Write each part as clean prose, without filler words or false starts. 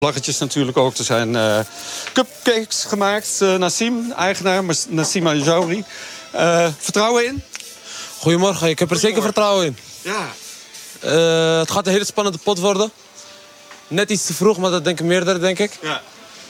Laggetjes natuurlijk ook. Er zijn cupcakes gemaakt. Nassim, eigenaar, Nassim Ajouri. Vertrouwen in? Goedemorgen, ik heb er zeker vertrouwen in. Ja. Het gaat een hele spannende pot worden. Net iets te vroeg, maar dat denken meerdere, denk ik. Ja.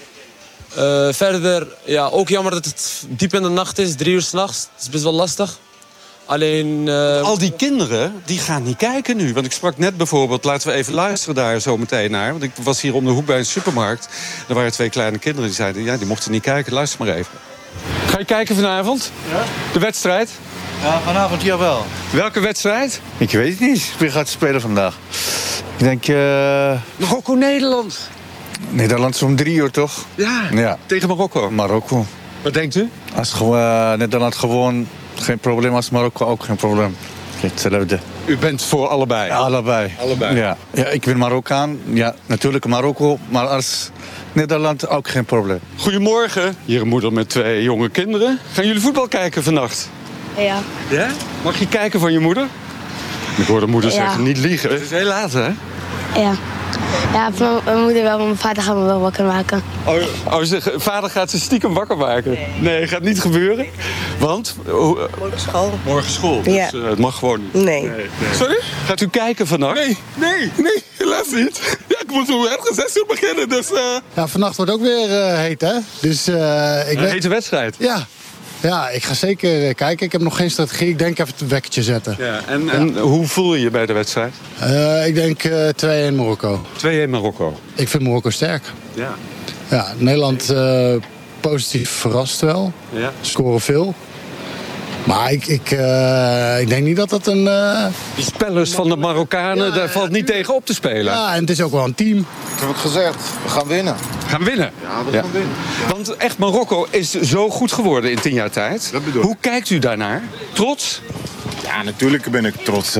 Verder, ja, ook jammer dat het diep in de nacht is, 3 uur 's nachts. Het is best wel lastig. Alleen... Al die kinderen, die gaan niet kijken nu. Want ik sprak net bijvoorbeeld, laten we even luisteren daar zo meteen naar. Want ik was hier om de hoek bij een supermarkt. Er waren 2 kleine kinderen die zeiden, ja, die mochten niet kijken. Luister maar even. Ga je kijken vanavond? Ja? De wedstrijd? Ja, vanavond jawel. Welke wedstrijd? Ik weet het niet. Wie gaat spelen vandaag? Ik denk... Marokko-Nederland. Nederland is om 3 uur, toch? Ja, tegen Marokko. Marokko. Wat denkt u? Als Nederland gewoon geen probleem, als Marokko ook geen probleem. Hetzelfde. U bent voor allebei? Ja, allebei. Ja, ik ben Marokkaan. Ja, natuurlijk Marokko. Maar als Nederland ook geen probleem. Goedemorgen. Hier een moeder met 2 jonge kinderen. Gaan jullie voetbal kijken vannacht? Ja. Ja? Mag je kijken van je moeder? Ik hoorde moeder zeggen, niet liegen. Het is heel laat, hè? Ja. Ja, mijn moeder wel, maar mijn vader gaat me wel wakker maken. Vader gaat ze stiekem wakker maken? Nee, gaat niet gebeuren. Want? Morgen school. Morgen school, dus Ja. het mag gewoon niet. Nee. Sorry? Gaat u kijken vannacht? Nee, helaas niet. Ja, ik moet zo ergens 6 uur beginnen, dus... Ja, vannacht wordt ook weer heet, hè? Dus ik Een hete wedstrijd. Ja, ik ga zeker kijken. Ik heb nog geen strategie. Ik denk even het wekkertje zetten. Ja, en hoe voel je je bij de wedstrijd? Ik denk 2-1 Marokko. 2-1 Marokko. Ik vind Marokko sterk. Ja. Ja, Nederland positief verrast wel. Ja. Scoren veel. Maar ik denk niet dat dat een... Die spelers van de Marokkanen, daar valt niet tegen op te spelen. Ja, en het is ook wel een team. Ik heb het gezegd. We gaan winnen. Gaan winnen. Ja, we gaan winnen. Want echt, Marokko is zo goed geworden in 10 jaar tijd. Dat bedoel ik. Hoe kijkt u daarnaar? Trots? Ja, natuurlijk ben ik trots.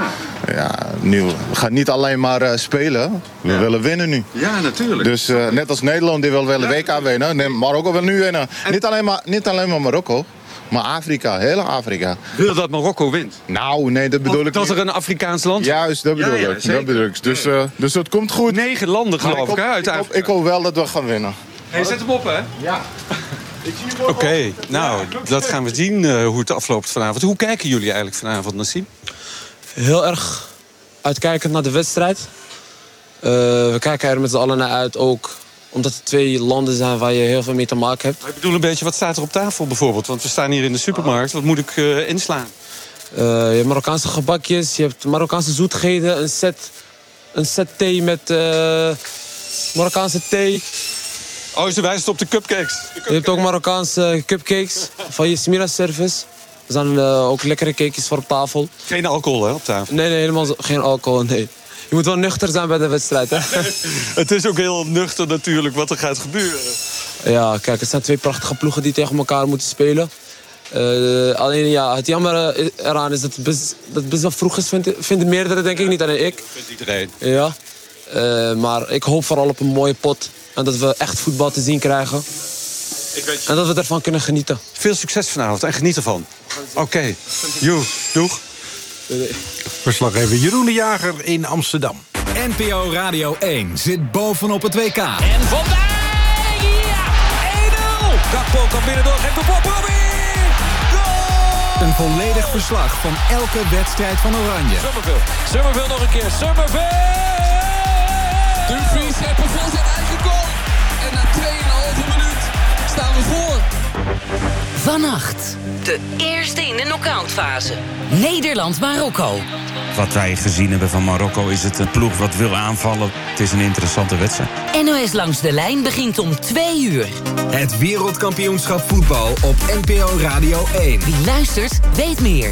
Nu, we gaan niet alleen maar spelen. We willen winnen nu. Ja, natuurlijk. Dus net als Nederland, die wil wel een WK winnen. Nee, Marokko wil nu winnen. Niet alleen maar Marokko, maar Afrika, hele Afrika. Wil dat Marokko wint? Nou, nee, dat bedoel ik Dat niet. er een Afrikaans land is? Juist, dat bedoel ik. zeker. Dat bedoel ik. Dus dat komt goed. 9 landen geloof ik, uit Afrika. Ik hoop wel dat we gaan winnen. Hey, zet hem op, hè? Ja. Oké, nou, dat gaan we zien hoe het afloopt vanavond. Hoe kijken jullie eigenlijk vanavond, Nassim? Heel erg uitkijkend naar de wedstrijd. We kijken er met z'n allen naar uit ook, omdat het 2 landen zijn waar je heel veel mee te maken hebt. Ik bedoel een beetje, wat staat er op tafel bijvoorbeeld? Want we staan hier in de supermarkt. Wat moet ik inslaan? Je hebt Marokkaanse gebakjes, je hebt Marokkaanse zoetigheden, een set thee met Marokkaanse thee. Oh, ze wijst op de cupcakes. Je hebt ook Marokkaanse cupcakes van je Smira service. Er zijn ook lekkere cakejes voor op tafel. Geen alcohol, hè, op tafel? Nee, helemaal geen alcohol, nee. Je moet wel nuchter zijn bij de wedstrijd, hè? Het is ook heel nuchter natuurlijk wat er gaat gebeuren. Ja, kijk, het zijn 2 prachtige ploegen die tegen elkaar moeten spelen. Alleen ja, het jammer eraan is dat het best wel vroeg is, vinden meerdere, denk ik, niet alleen ik. Vindt iedereen. Ja, maar ik hoop vooral op een mooie pot. En dat we echt voetbal te zien krijgen. En dat we ervan kunnen genieten. Veel succes vanavond en geniet ervan. Oké, joe, doeg. Verslaggever Jeroen de Jager in Amsterdam. NPO Radio 1 zit bovenop het WK. En Van Dijk! Ja! 1-0! Gakpo kan binnendoor, geeft de bal, Robin! Goal! Een volledig verslag van elke wedstrijd van Oranje. Summerville nog een keer. Summerville! Dumfries heeft een voorzet uitgekomen. En na 2,5 minuut staan we voor. Vannacht, de eerste in de knock-outfase. Nederland-Marokko. Wat wij gezien hebben van Marokko is het een ploeg wat wil aanvallen. Het is een interessante wedstrijd. NOS Langs de Lijn begint om 2 uur. Het wereldkampioenschap voetbal op NPO Radio 1. Wie luistert, weet meer.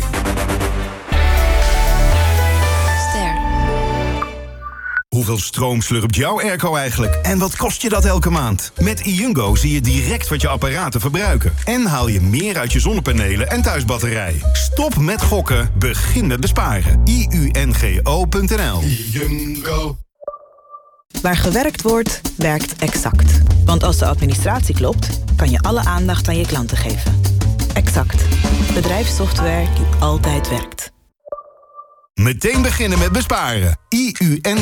Hoeveel stroom slurpt jouw airco eigenlijk? En wat kost je dat elke maand? Met iUngo zie je direct wat je apparaten verbruiken. En haal je meer uit je zonnepanelen en thuisbatterij. Stop met gokken, begin met besparen. iUNGO.nl. iUngo. Waar gewerkt wordt, werkt Exact. Want als de administratie klopt, kan je alle aandacht aan je klanten geven. Exact. Bedrijfssoftware die altijd werkt. Meteen beginnen met besparen. iUNGO.